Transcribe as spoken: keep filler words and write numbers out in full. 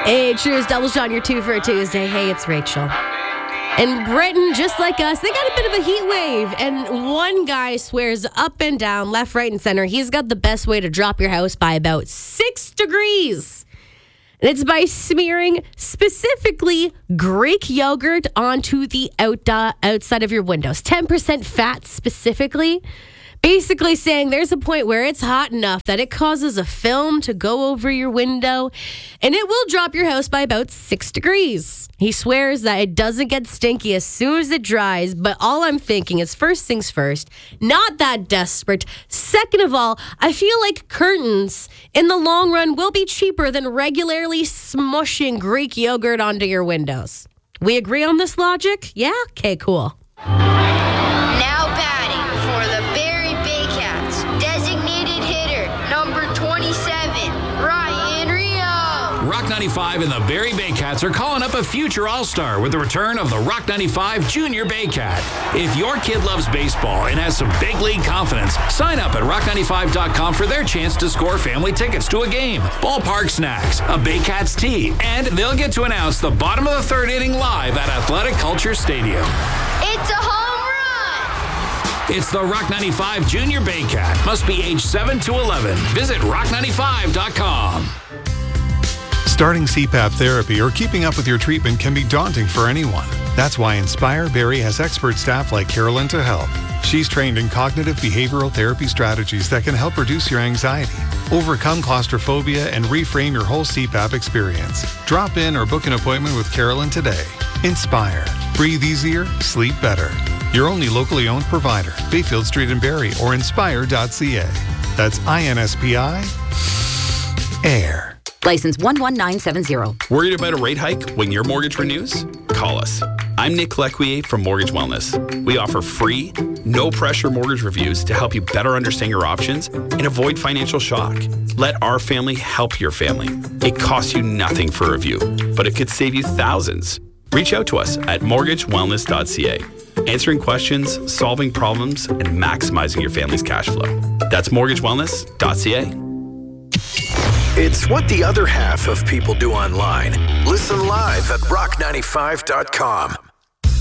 Hey, True's Double Shot, your two for a Tuesday. Hey, it's Rachel. In Britain, just like us, they got a bit of a heat wave. And one guy swears up and down, left, right, and center, he's got the best way to drop your house by about six degrees. And it's by smearing specifically Greek yogurt onto the out, uh, outside of your windows. ten percent fat specifically. Basically saying there's a point where it's hot enough that it causes a film to go over your window and it will drop your house by about six degrees. He swears that it doesn't get stinky as soon as it dries, but all I'm thinking is first things first, not that desperate. Second of all, I feel like curtains in the long run will be cheaper than regularly smushing Greek yogurt onto your windows. We agree on this logic? Yeah? Okay, cool. Now batting for the Barrie Baycats, designated hitter number twenty-seven, Ryan Rio. Rock ninety-five and the Barrie Baycats are calling up a future All-Star with the return of the Rock ninety-five Junior Baycat. If your kid loves baseball and has some big league confidence, sign up at rock ninety-five dot com for their chance to score family tickets to a game, ballpark snacks, a Baycats tee, and they'll get to announce the bottom of the third inning live at Athletic Culture Stadium. It's a home run! It's the Rock ninety-five Junior Baycat. Must be age seven to eleven. Visit rock ninety-five dot com. Starting C PAP therapy or keeping up with your treatment can be daunting for anyone. That's why Inspire Barrie has expert staff like Carolyn to help. She's trained in cognitive behavioral therapy strategies that can help reduce your anxiety, overcome claustrophobia, and reframe your whole C PAP experience. Drop in or book an appointment with Carolyn today. Inspire. Breathe easier, sleep better. Your only locally owned provider, Bayfield Street in Barrie or inspire dot c a. That's I N S P I Air. License one one nine seven zero. Worried about a rate hike when your mortgage renews? Call us. I'm Nick Lequier from Mortgage Wellness. We offer free, no-pressure mortgage reviews to help you better understand your options and avoid financial shock. Let our family help your family. It costs you nothing for a review, but it could save you thousands. Reach out to us at mortgage wellness dot c a. Answering questions, solving problems, and maximizing your family's cash flow. That's mortgage wellness dot c a. It's what the other half of people do online. Listen live at rock ninety-five dot com.